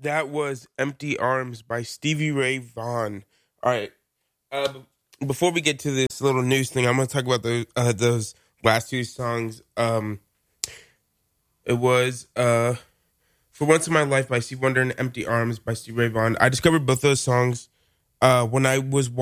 That was Empty Arms by Stevie Ray Vaughan. All right. Uh, Before we get to this little news thing, I'm going to talk about those last two songs. It was For Once in My Life by Stevie Wonder and Empty Arms by Stevie Ray Vaughan. I discovered both those songs when I was